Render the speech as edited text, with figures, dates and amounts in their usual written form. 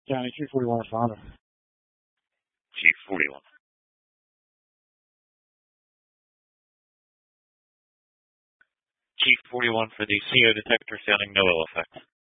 County, Chief 41 responder. Chief 41. Chief 41 for the CO detector sounding no ill effects.